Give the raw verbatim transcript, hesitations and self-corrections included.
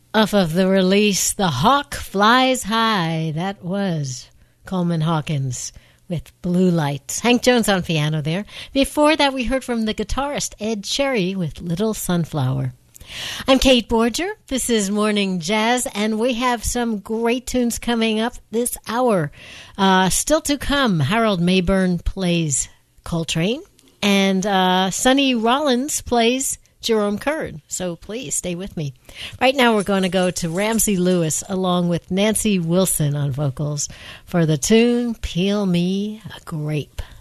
Off of the release, The Hawk Flies High. That was Coleman Hawkins with Blue Lights. Hank Jones on piano there. Before that, we heard from the guitarist Ed Cherry with Little Sunflower. I'm Kate Borger. This is Morning Jazz, and we have some great tunes coming up this hour. Uh, still to come, Harold Mayburn plays Coltrane, and uh, Sonny Rollins plays Jerome Kern. So please stay with me. Right now we're going to go to Ramsey Lewis along with Nancy Wilson on vocals for the tune Peel Me a Grape.